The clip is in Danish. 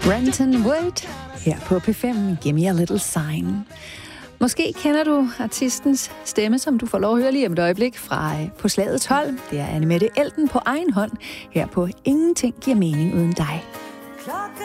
Brenton Wood her på P5. Give me a little sign. Måske kender du artistens stemme, som du får lov at høre lige om et øjeblik fra På slaget 12. Det er Annemette Elten på egen hånd her på Ingenting giver mening uden dig.